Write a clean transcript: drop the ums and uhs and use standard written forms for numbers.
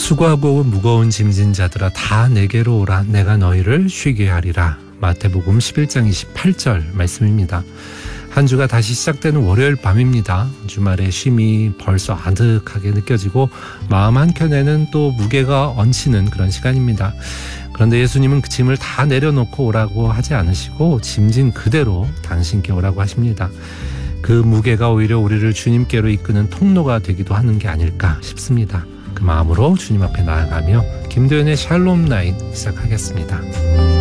수고하고 무거운 짐진 자들아 다 내게로 오라. 내가 너희를 쉬게 하리라. 마태복음 11장 28절 말씀입니다. 한 주가 다시 시작되는 월요일 밤입니다. 주말의 쉼이 벌써 아득하게 느껴지고 마음 한켠에는 또 무게가 얹히는 그런 시간입니다. 그런데 예수님은 그 짐을 다 내려놓고 오라고 하지 않으시고 짐진 그대로 당신께 오라고 하십니다. 그 무게가 오히려 우리를 주님께로 이끄는 통로가 되기도 하는 게 아닐까 싶습니다. 그 마음으로 주님 앞에 나아가며 김도연의 샬롬 나잇 시작하겠습니다.